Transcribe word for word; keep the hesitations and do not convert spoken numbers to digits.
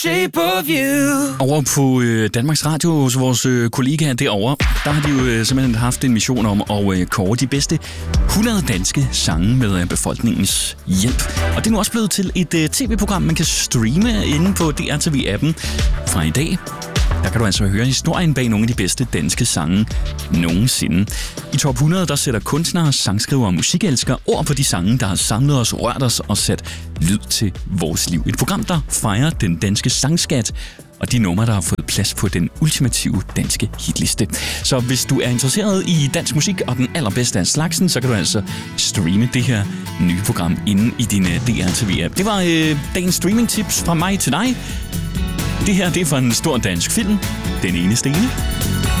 Over på øh, Danmarks Radio hos vores øh, kollegaer derovre, der har de jo øh, simpelthen haft en mission om at øh, kåre de bedste hundrede danske sange med øh, befolkningens hjælp. Og det er nu også blevet til et øh, tv-program, man kan streame inde på D R T V-appen fra i dag. Der kan du altså høre historien bag nogle af de bedste danske sange nogensinde. I top hundrede, der sætter kunstnere, sangskrivere og musikelskere ord på de sange, der har samlet os, rørt os og sat lyd til vores liv. Et program, der fejrer den danske sangskat og de numre, der har fået plads på den ultimative danske hitliste. Så hvis du er interesseret i dansk musik og den allerbedste af slagsen, så kan du altså streame det her nye program inde i din D R T V-app. Det var øh, dagens streaming-tips fra mig til dig. Det her, det er fra en stor dansk film. Den ene stene.